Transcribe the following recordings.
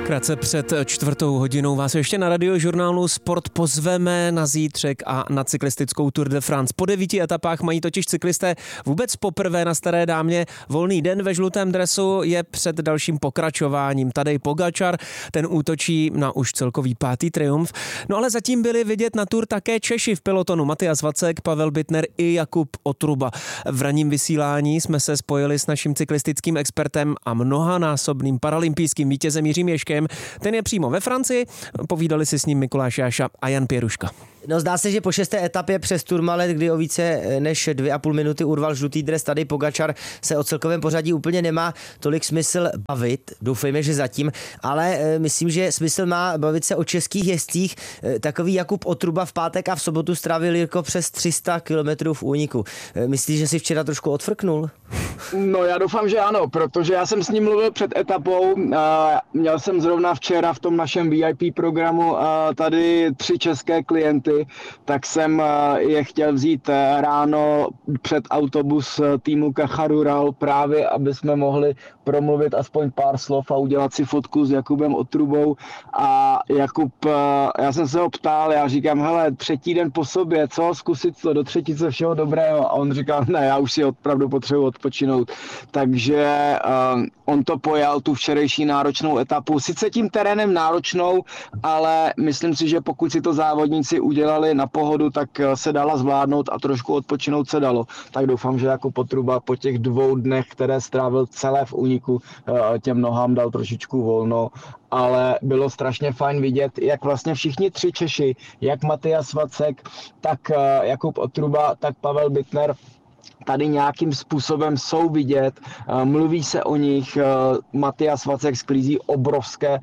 Krátce před 4:00 vás ještě na Radiožurnálu Sport pozveme na zítřek a na cyklistickou Tour de France. Po 9 etapách mají totiž cyklisté vůbec poprvé na Staré dámě volný den. Ve žlutém dresu je před dalším pokračováním Tadej Pogačar, ten útočí na už celkový 5. triumf. No ale zatím byli vidět na Tour také Češi v pelotonu: Matyas Vacek, Pavel Bittner i Jakub Otruba. V ranním vysílání jsme se spojili s naším cyklistickým expertem a mnohanásobným paralympijským vítězem Jiřím Ježkem. Ten je přímo ve Francii, povídali si s ním Mikuláš Jáša a Jan Pěruška. No, zdá se, že po 6. etapě přes Tourmalet, kdy o více než 2,5 minuty urval žlutý dres Tadej Pogačar, se o celkovém pořadí úplně nemá tolik smysl bavit. Doufejme, že zatím, ale myslím, že smysl má bavit se o českých jezdcích. Takový Jakub Otruba v pátek a v sobotu strávil Jirko přes 300 kilometrů v úniku. Myslíš, že si včera trošku odfrknul? No, já doufám, že ano, protože já jsem s ním mluvil před etapou. Měl jsem zrovna včera v tom našem VIP programu tady 3 české klienty, tak jsem je chtěl vzít ráno před autobus týmu Caja právě, aby jsme mohli promluvit aspoň pár slov a udělat si fotku s Jakubem Otrubou. A Jakub, já jsem se ho ptal, já říkám, hele, 3. den po sobě, co, zkusit to, do třetice všeho dobrého. A on říkal, ne, já už si opravdu potřebuji odpočinout. Takže on to pojal, tu včerejší náročnou etapu. Sice tím terénem náročnou, ale myslím si, že pokud si to závodníci udělali na pohodu, tak se dala zvládnout a trošku odpočinout se dalo. Tak doufám, že jako Otruba po těch 2 dnech, které strávil celé v úniku, těm nohám dal trošičku volno, ale bylo strašně fajn vidět, jak vlastně všichni 3 Češi, jak Matyas Vacek, tak Jakub Otruba, tak Pavel Bittner, tady nějakým způsobem jsou vidět, mluví se o nich. Matyas Vacek sklízí obrovské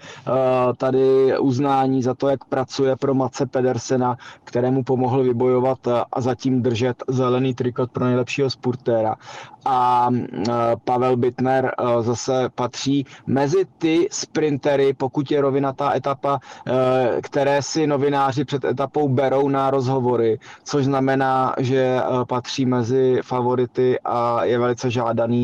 tady uznání za to, jak pracuje pro Matse Pedersena, kterému pomohl vybojovat a zatím držet zelený trikot pro nejlepšího spurtéra. A Pavel Bittner zase patří mezi ty sprintery, pokud je rovinatá etapa, které si novináři před etapou berou na rozhovory, což znamená, že patří mezi favority a je velice žádaný.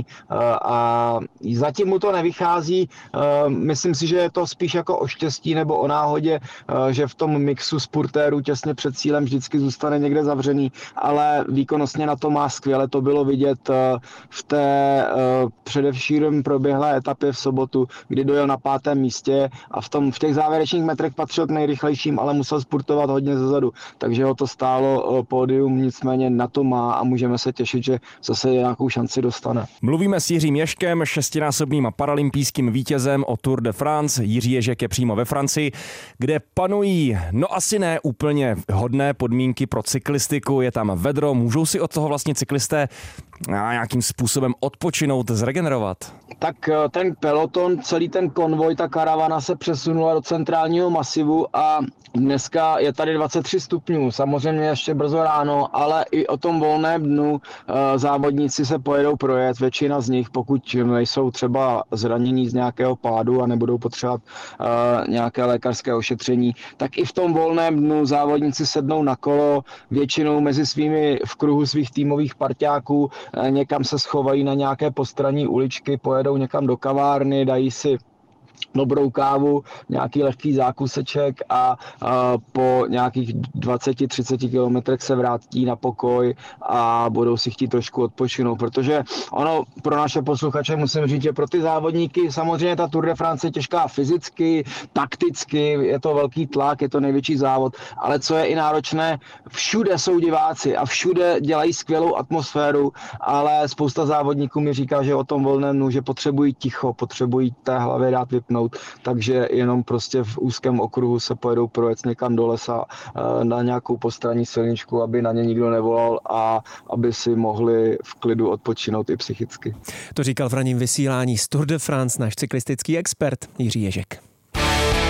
A zatím mu to nevychází. Myslím si, že je to spíš jako o štěstí nebo o náhodě, že v tom mixu spurtérů těsně před cílem vždycky zůstane někde zavřený, ale výkonnostně na to má skvěle. To bylo vidět v té především proběhlé etapě v sobotu, kdy dojel na 5. místě a v těch závěrečných metrech patřil k nejrychlejším, ale musel spurtovat hodně zezadu, takže ho to stálo pódium, nicméně na to má a můžeme se těšit, že zase nějakou šanci dostane. Mluvíme s Jiřím Ježkem, 6násobným paralympijským vítězem o Tour de France. Jiří Ježek je přímo ve Francii, kde panují, no asi ne úplně hodné podmínky pro cyklistiku, je tam vedro, můžou si od toho vlastně cyklisté nějakým způsobem odpočinout, zregenerovat? Tak ten peloton, celý ten konvoj, ta karavana se přesunula do centrálního masivu a dneska je tady 23 stupňů, samozřejmě ještě brzo ráno, ale i o tom volném dnu závodníci se pojedou projet, většina z nich, pokud nejsou třeba zranění z nějakého pádu a nebudou potřebovat nějaké lékařské ošetření, tak i v tom volném dnu závodníci sednou na kolo, většinou v kruhu svých týmových parťáků, někam se schovají na nějaké postranní uličky, pojedou někam do kavárny, dají si dobrou kávu, nějaký lehký zákuseček a po nějakých 20-30 kilometrech se vrátí na pokoj a budou si chtít trošku odpočinout, protože ono pro naše posluchače musím říct, že pro ty závodníky samozřejmě ta Tour de France je těžká fyzicky, takticky, je to velký tlak, je to největší závod, ale co je i náročné, všude jsou diváci a všude dělají skvělou atmosféru, ale spousta závodníků mi říká, že o tom volném dnu, že potřebují ticho, potřebují té hlavě dát vypnout, takže jenom prostě v úzkém okruhu se pojedou projet někam do lesa na nějakou postranní silničku, aby na ně nikdo nevolal a aby si mohli v klidu odpočinout i psychicky. To říkal v ranním vysílání z Tour de France náš cyklistický expert Jiří Ježek.